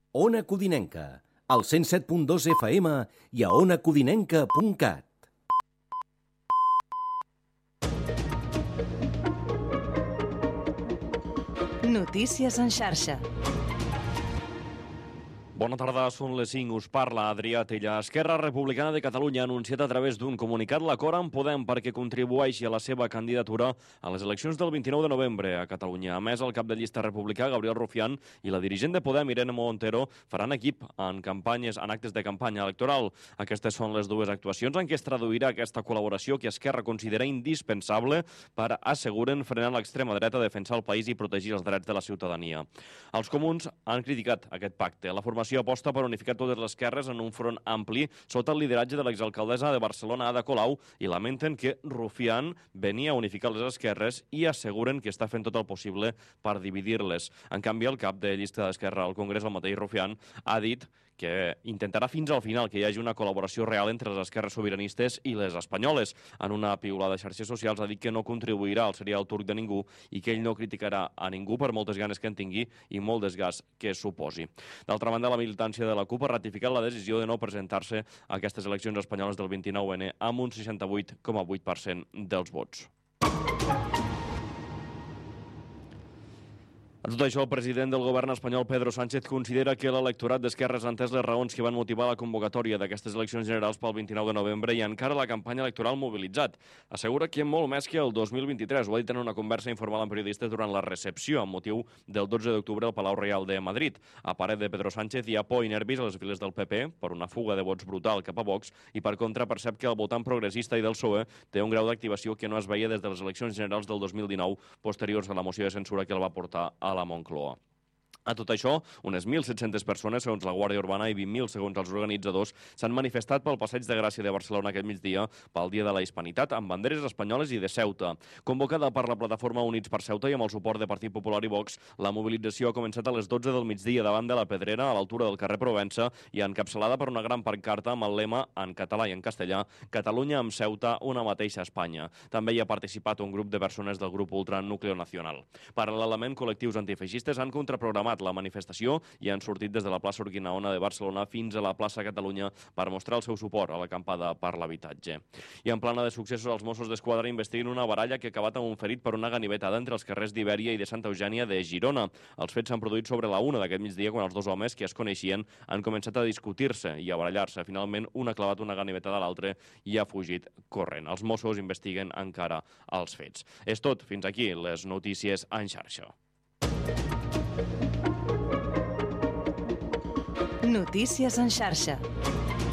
Ona Codinenca, al 107.2 FM i a onacodinenca.cat. Notícies en xarxa. Bona tarda, són les 5. Us parla Adrià Tella. Esquerra Republicana de Catalunya ha anunciat a través d'un comunicat l'acord amb Podem perquè contribueixi a la seva candidatura a les eleccions del 29 de novembre a Catalunya. A més, el cap de llista republicà, Gabriel Rufián, i la dirigent de Podem, Irene Montero, faran equip en actes de campanya electoral. Aquestes són les dues actuacions en què es traduirà aquesta col·laboració que Esquerra considera indispensable per, asseguren, frenar l'extrema dreta, defensar el país i protegir els drets de la ciutadania. Els comuns han criticat aquest pacte. La formació aposta per unificar totes les esquerres en un front ampli sota el lideratge de l'exalcaldessa de Barcelona, Ada Colau, i lamenten que Rufián venia a unificar les esquerres i asseguren que està fent tot el possible per dividir-les. En canvi, el cap de llista d'Esquerra al Congrés, el mateix Rufián, ha dit que intentarà fins al final que hi hagi una col·laboració real entre les esquerres sobiranistes i les espanyoles. En una piulada de xarxes socials ha dit que no contribuirà al serial turc de ningú i que ell no criticarà a ningú per moltes ganes que en tingui i molt desgast que suposi. D'altra banda, la militància de la CUP ha ratificat la decisió de no presentar-se a aquestes eleccions espanyoles del 29N amb un 68,8% dels vots. A tot això, el president del govern espanyol, Pedro Sánchez, considera que l'electorat d'esquerres ha entès les raons que van motivar la convocatòria d'aquestes eleccions generals pel 29 de novembre i encara la campanya electoral mobilitzat. Assegura que molt més que el 2023. Ho ha dit en una conversa informal amb periodistes durant la recepció amb motiu del 12 d'octubre al Palau Reial de Madrid. A parer de Pedro Sánchez, hi ha por i nervis a les files del PP per una fuga de vots brutal cap a Vox i, per contra, percep que el votant progressista i del PSOE té un grau d'activació que no es veia des de les eleccions generals del 2019, posteriors a la moció de censura que el va portar a la Moncloa. A tot això, unes 1.700 persones, segons la Guàrdia Urbana, i 20.000, segons els organitzadors, s'han manifestat pel Passeig de Gràcia de Barcelona aquest migdia pel Dia de la Hispanitat, amb banderes espanyoles i de Ceuta. Convocada per la plataforma Units per Ceuta i amb el suport de Partit Popular i Vox, la mobilització ha començat a les 12 del migdia davant de la Pedrera, a l'altura del carrer Provença, i encapçalada per una gran pancarta amb el lema, en català i en castellà, Catalunya amb Ceuta, una mateixa Espanya. També hi ha participat un grup de persones del grup ultra Núcleo Nacional. Paral·lelament, col·lectius antifeixistes han contraprogramat la manifestació i han sortit des de la plaça Urquinaona de Barcelona fins a la plaça Catalunya per mostrar el seu suport a l'acampada per l'habitatge. I en plana de successos, els Mossos d'Esquadra investiguen una baralla que ha acabat amb un ferit per una ganivetada entre els carrers d'Ibèria i de Santa Eugènia de Girona. Els fets s'han produït sobre la 1 d'aquest migdia quan els dos homes que es coneixien han començat a discutir-se i a barallar-se. Finalment, un ha clavat una ganivetada a l'altre i ha fugit corrent. Els Mossos investiguen encara els fets. És tot. Fins aquí les notícies en xarxa. Notícies en xarxa.